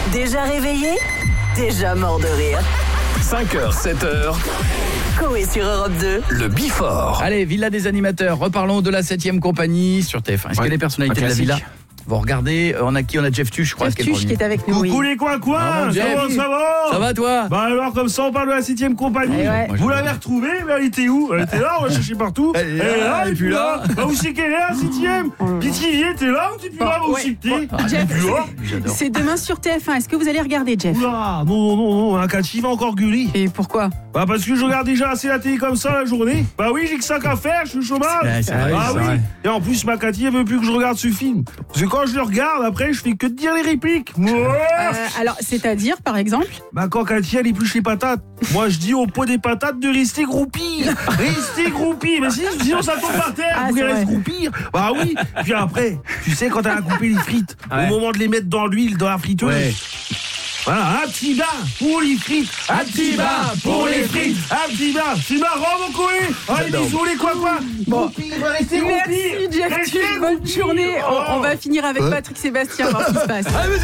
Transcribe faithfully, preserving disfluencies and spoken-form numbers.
Déjà réveillé? Déjà mort de rire. cinq heures, sept heures. Coé sur Europe deux. Le Before. Allez, Villa des animateurs. Reparlons de la septième compagnie sur T F un. Est-ce Ouais. que les personnalités de la Classique. villa vont regarder? On a qui? On a Jeff Tuch, je crois. Jeff Tuch qui est avec nous. Coucou Oui. les coins coins, Ah, bon, Jeff. comment ça va? Ça va toi? Bah alors comme ça on parle de la septième compagnie. Eh ouais. Vous l'avez retrouvée, mais elle était où? Elle était là, on l'a cherché partout. Elle est là, elle et puis là. Bah où c'est qu'elle est la septième? Pitié, t'es là ou t'es plus là? Où ouais. c'est que t'es? Ah, Jeff, Tu vois? J'adore. C'est demain sur T F un. Est-ce que vous allez regarder, Jeff? Oula, non, non, non, un Cathy va encore gueuler. Et pourquoi? Bah parce que je regarde déjà assez la télé comme ça la journée. Bah oui, j'ai que ça qu'à faire, je suis au chômage. Ouais, c'est vrai, ah c'est oui. vrai. Et en plus ma Cathy elle veut plus que je regarde ce film. Parce que quand je le regarde, après je fais que de dire les répliques. Ouais. Euh, alors, c'est-à-dire, par exemple? Bah quand Cathy elle épluche les patates, moi je dis au pot des patates de rester groupir. Rester groupir. Mais sinon, sinon ça tombe par terre. Ah, Vous c'est reste vrai. groupir. Bah oui. Puis après, tu sais quand elle a coupé les frites, Ouais. au moment de les mettre dans l'huile, dans la friteuse. Ouais. Voilà, un petit bain pour les frites, un petit bain pour les frites, un petit bain. C'est marrant mon Coé. Allez J'adore. bisous les quoi quoi. Bon. Groupir, restez Merci, groupir. Jeff Restez Tuch. Bonne groupir. journée. On, on Oh. va finir avec Patrick Sébastien, voir ce qui se passe. Allez, vas-y.